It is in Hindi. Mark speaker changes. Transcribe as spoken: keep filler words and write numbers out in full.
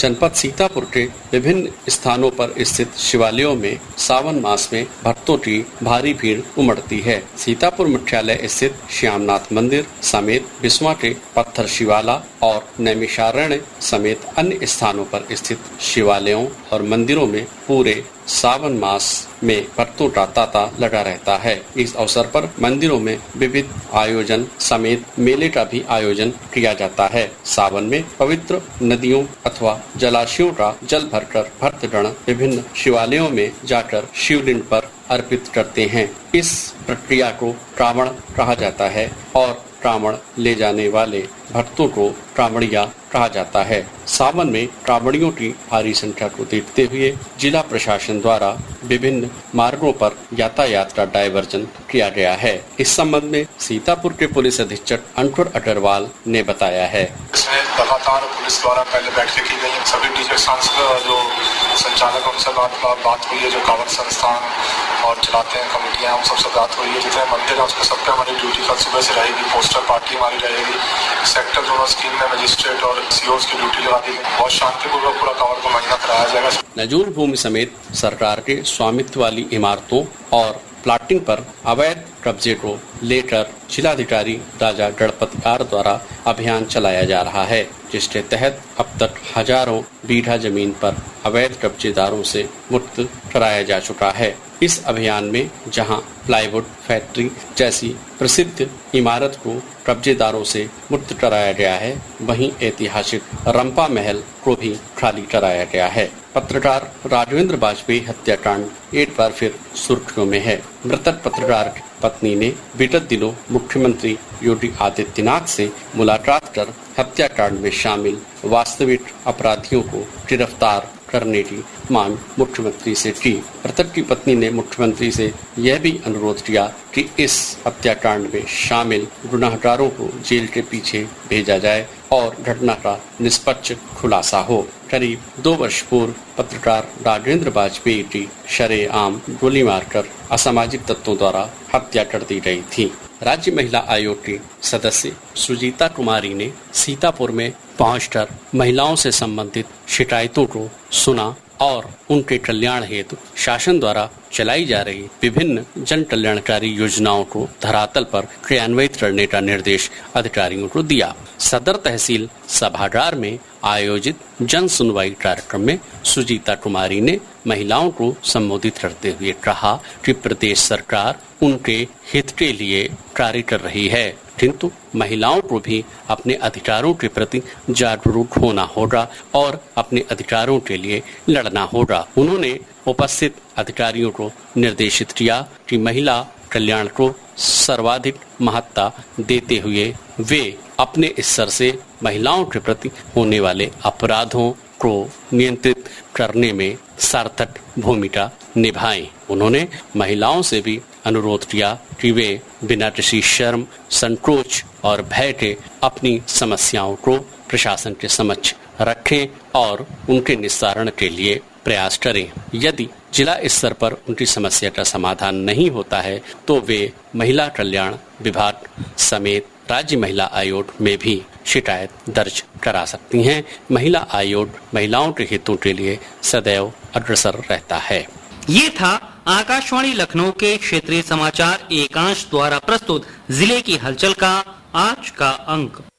Speaker 1: जनपद सीतापुर के विभिन्न स्थानों पर स्थित शिवालयों में सावन मास में भक्तों की भारी भीड़ उमड़ती है। सीतापुर मुख्यालय स्थित श्यामनाथ मंदिर समेत बिस्वा के पत्थर शिवाला और नैमिषारण्य समेत अन्य स्थानों पर स्थित शिवालयों और मंदिरों में पूरे सावन मास में भक्तों का तांता लगा रहता है। इस अवसर पर मंदिरों में विविध आयोजन समेत मेले का भी आयोजन किया जाता है। सावन में पवित्र नदियों अथवा जलाशयों का जल भरकर भक्तगण विभिन्न शिवालयों में जाकर शिवलिंग पर अर्पित करते हैं। इस प्रक्रिया को श्रावण कहा जाता है और श्रावण ले जाने वाले भक्तों को श्रावणिया कहा जाता है। सावन में श्रावणियों की भारी संख्या को देखते हुए जिला प्रशासन द्वारा विभिन्न मार्गों पर यातायात का डायवर्जन किया गया है। इस संबंध में सीतापुर के पुलिस अधीक्षक अंकुर अग्रवाल ने बताया है।
Speaker 2: इसमें लगातार पुलिस द्वारा पहले बैठकें की गई, सभी डीजे सांस्कृतिक जो संचालक उनसे बात बात हुई है, जो कांवड़ संस्थान और चलाते हैं कमेटियां, हम सबसे बात हुई है। जितने मंदिर है उसके सब पे हमारी ड्यूटी कल सुबह से रहेगी। पोस्टर पार्टी हमारी रहेगी। सेक्टर जोनल स्कीम में मजिस्ट्रेट और सीओज की ड्यूटी लगा दी गई। बहुत शांतिपूर्वक पूरा कांवड़ को महीना कराया जाएगा।
Speaker 1: नजूल भूमि समेत सरकार के स्वामित्व वाली इमारतों और प्लाटिंग पर अवैध कब्जे को लेकर जिलाधिकारी राजा गणपत आर द्वारा अभियान चलाया जा रहा है, जिसके तहत अब तक हजारों बीघा जमीन पर अवैध कब्जेदारों से मुक्त कराया जा चुका है। इस अभियान में जहां प्लाईवुड फैक्ट्री जैसी प्रसिद्ध इमारत को कब्जेदारों से मुक्त कराया गया है, वहीं ऐतिहासिक रंपा महल को भी खाली कराया गया है। पत्रकार राघवेंद्र वाजपेयी हत्याकांड एक बार फिर सुर्खियों में है। मृतक पत्रकार की पत्नी ने विगत दिनों मुख्यमंत्री योगी आदित्यनाथ से मुलाकात कर हत्याकांड में शामिल वास्तविक अपराधियों को गिरफ्तार करने की मांग मुख्यमंत्री से की। मृतक की पत्नी ने मुख्यमंत्री से यह भी अनुरोध किया कि इस हत्याकांड में शामिल गुनाहगारों को जेल के पीछे भेजा जाए और घटना का निष्पक्ष खुलासा हो। करीब दो वर्ष पूर्व पत्रकार राघवेंद्र वाजपेयी की शरेआम गोली मारकर असामाजिक तत्वों द्वारा हत्या कर दी गई थी। राज्य महिला आयोग की सदस्य सुजीता कुमारी ने सीतापुर में पहुंचकर महिलाओं से संबंधित शिकायतों को सुना और उनके कल्याण हेतु शासन द्वारा चलाई जा रही विभिन्न जन कल्याणकारी योजनाओं को धरातल पर क्रियान्वित करने का निर्देश अधिकारियों को दिया। सदर तहसील सभागार में आयोजित जन सुनवाई कार्यक्रम में सुजीता कुमारी ने महिलाओं को संबोधित करते हुए कहा कि प्रदेश सरकार उनके हित के लिए कार्य कर रही है, किंतु महिलाओं को भी अपने अधिकारों के प्रति जागरूक होना होगा और अपने अधिकारों के लिए लड़ना होगा। उन्होंने उपस्थित अधिकारियों को निर्देशित किया कि महिला कल्याण को सर्वाधिक महत्ता देते हुए वे अपने स्तर से महिलाओं के प्रति होने वाले अपराधों को नियंत्रित करने में सार्थक भूमिका निभाएं। उन्होंने महिलाओं से भी अनुरोध किया कि वे बिना किसी शर्म, संकोच और भय के अपनी समस्याओं को प्रशासन के समक्ष रखें और उनके निस्तारण के लिए प्रयास करें। यदि जिला स्तर पर उनकी समस्या का समाधान नहीं होता है तो वे महिला कल्याण विभाग समेत राज्य महिला आयोग में भी शिकायत दर्ज करा सकती हैं। महिला आयोग महिलाओं के हितों के लिए सदैव अग्रसर रहता है।
Speaker 3: ये था आकाशवाणी लखनऊ के क्षेत्रीय समाचार एकांश द्वारा प्रस्तुत जिले की हलचल का आज का अंक।